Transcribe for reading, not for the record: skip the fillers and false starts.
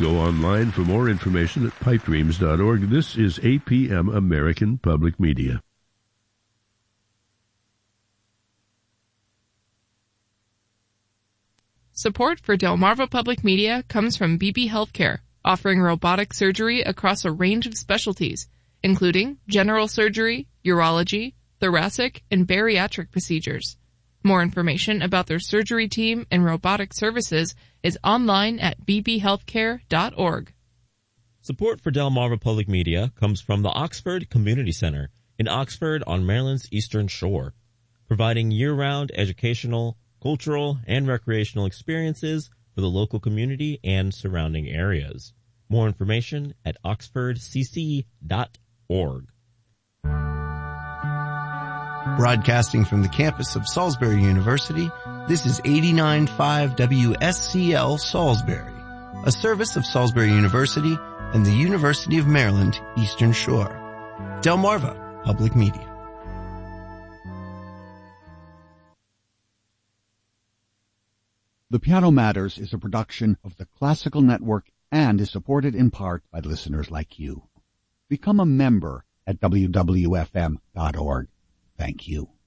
Go online for more information at pipedreams.org. This is APM, American Public Media. Support for Delmarva Public Media comes from BB Healthcare, offering robotic surgery across a range of specialties, including general surgery, urology, thoracic, and bariatric procedures. More information about their surgery team and robotic services is online at bbhealthcare.org. Support for Delmarva Public Media comes from the Oxford Community Center in Oxford on Maryland's Eastern Shore, providing year-round educational, cultural, and recreational experiences for the local community and surrounding areas. More information at oxfordcc.org. Broadcasting from the campus of Salisbury University, this is 89.5 WSCL Salisbury, a service of Salisbury University and the University of Maryland, Eastern Shore. Delmarva Public Media. The Piano Matters is a production of the Classical Network and is supported in part by listeners like you. Become a member at wwfm.org. Thank you.